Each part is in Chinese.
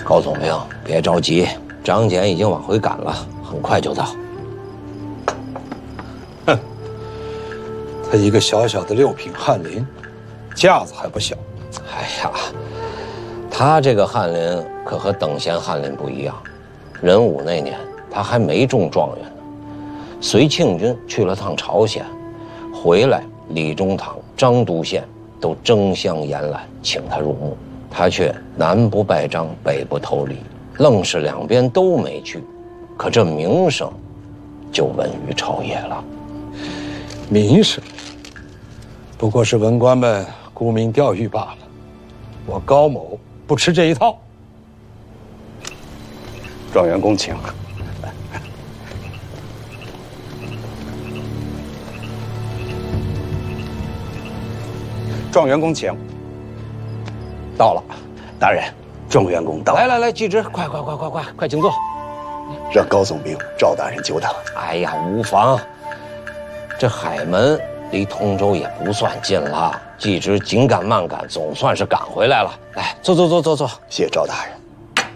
高总兵，别着急，张简已经往回赶了，很快就到。 哼，他一个小小的6品翰林，架子还不小。 哎呀，他这个翰林可和等闲翰林不一样。壬午那年，他还没中状元呢，随庆军去了趟朝鲜，回来李中堂、张都宪都争相延揽，请他入幕。他却南不拜张，北不投李，愣是两边都没去，可这名声就闻于朝野了。 名声不过是文官们沽名钓誉罢了，我高某不吃这一套。 状元公请。状元公请。 到了， 大人，状元公到。 来，季直，快，请坐。 让高总兵赵大人久等。 哎呀，无妨。这海门离通州也不算近了，季直紧赶慢赶，总算是赶回来了。来，坐。 谢赵大人。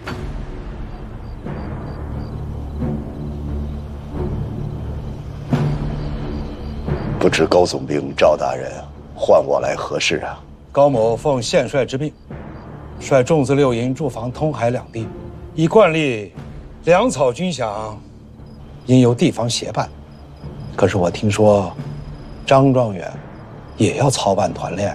不知高总兵赵大人唤我来何事啊？ 高某奉县帅之命，率众子6营驻防通海两地。依惯例，粮草军饷应由地方协办。可是我听说，张状元也要操办团练。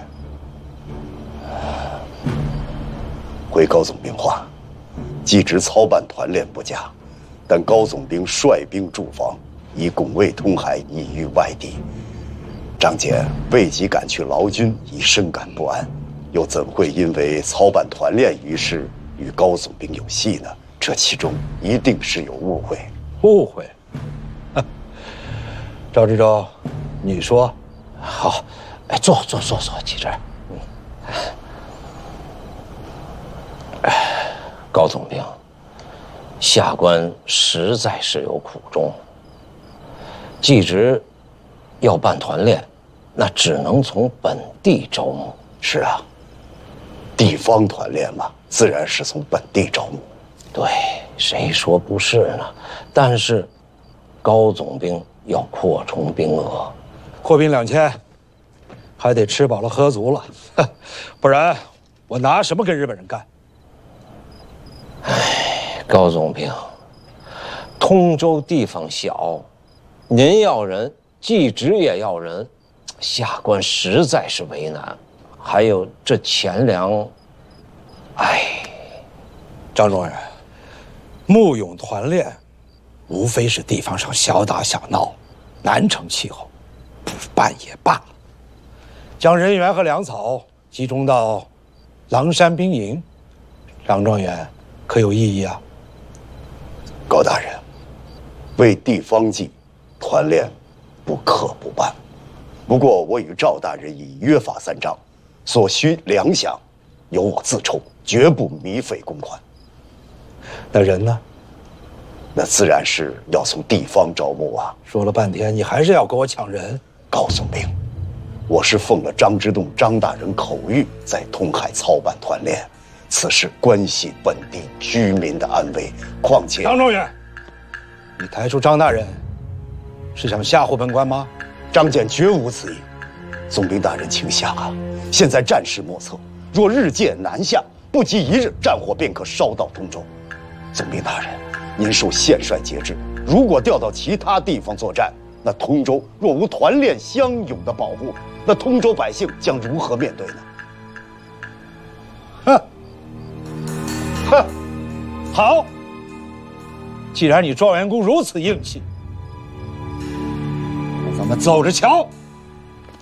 回高总兵话，既知操办团练不假，但高总兵率兵驻防，以拱卫通海，以御外敌。张简未及赶去劳军，已深感不安，又怎会因为操办团练一事与高总兵有隙呢？这其中一定是有误会。 误会？赵知州，你说。 好，哎，坐，季直。高总兵，下官实在是有苦衷。季直要办团练，那只能从本地招募。 是啊，地方团练嘛，自然是从本地招募。 对，谁说不是呢？但是，高总兵要扩充兵额， 扩兵2000，还得吃饱了喝足了，不然我拿什么跟日本人干？ 高总兵，通州地方小，您要人，季直也要人，下官实在是为难。还有这钱粮， 张状元，募勇团练，无非是地方上小打小闹，难成气候，不办也罢了。将人员和粮草集中到狼山兵营，张状元可有异议啊？ 高大人，为地方计，团练不可不办。不过我与赵大人已约法3章，所需粮饷由我自筹，绝不糜费公款。 那人呢？ 那自然是要从地方招募啊。 说了半天，你还是要跟我抢人。 高总兵，我是奉了张之洞张大人口谕，在通海操办团练，此事关系本地居民的安危。况且张状元，你抬出张大人，是想吓唬本官吗？ 张简绝无此意。总兵大人请想啊，现在战事莫测，若日渐南下，不及1日，战火便可烧到通州。总兵大人，您受县帅节制，如果调到其他地方作战，那通州若无团练相拥的保护，那通州百姓将如何面对呢？ 哼，好，既然你状元公如此硬气，那咱们走着瞧。